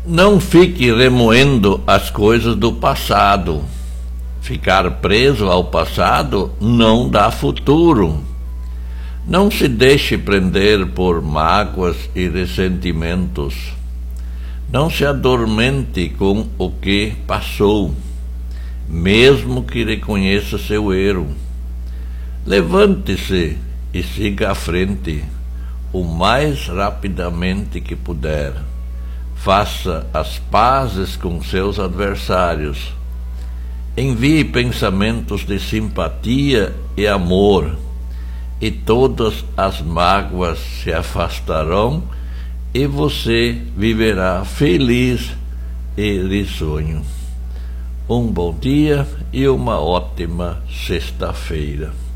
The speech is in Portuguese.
Não fique remoendo as coisas do passado. Ficar preso ao passado não dá futuro. Não se deixe prender por mágoas e ressentimentos. Não se adormente com o que passou, mesmo que reconheça seu erro. Levante-se e siga à frente, o mais rapidamente que puder. Faça as pazes com seus adversários. Envie pensamentos de simpatia e amor, e todas as mágoas se afastarão e você viverá feliz e risonho. Um bom dia e uma ótima sexta-feira.